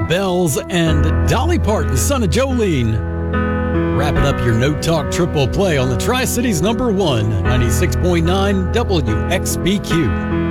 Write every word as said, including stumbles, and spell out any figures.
Bells and Dolly Parton, Son of Jolene. Wrapping up your No Talk triple play on the Tri-Cities number one, ninety-six point nine W X B Q.